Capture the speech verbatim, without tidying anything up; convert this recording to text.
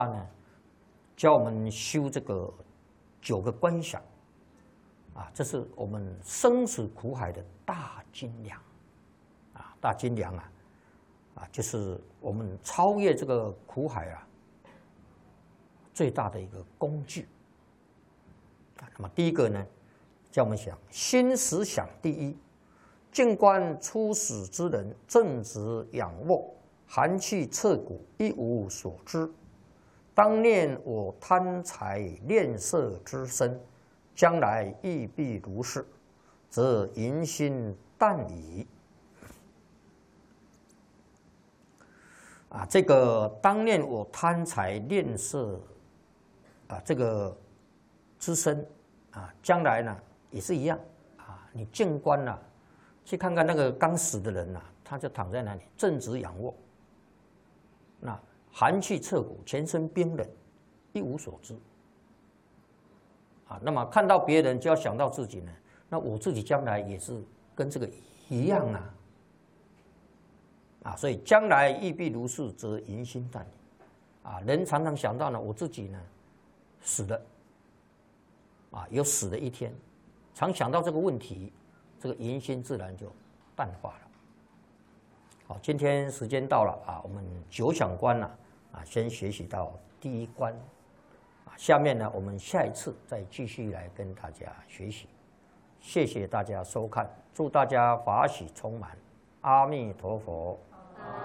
呢，教我们修这个九个观想，啊，这是我们生死苦海的大金粮，啊，大金粮啊，啊，就是我们超越这个苦海啊最大的一个工具。啊，那么第一个呢，叫我们想心识想第一，静观初始之人，正直仰卧，寒气彻骨，一无所知。当念我贪财恋色之身，将来亦必如是，则淫心淡矣。啊，这个当念我贪财恋色啊，这个之身啊，将来呢也是一样啊。你静观啊，去看看那个刚死的人呐、啊，他就躺在那里，正直仰卧，那寒气彻骨，全身冰冷，一无所知。啊，那么看到别人就要想到自己呢，那我自己将来也是跟这个一样啊。啊，所以将来亦必如是，则淫心淡矣。啊，人常常想到呢，我自己呢死了，啊，有死的一天，常想到这个问题，这个淫心自然就淡化了。好，今天时间到了啊，我们九想观呢，啊，先学习到第一关，啊，下面呢，我们下一次再继续来跟大家学习。谢谢大家收看，祝大家法喜充满，阿弥陀佛。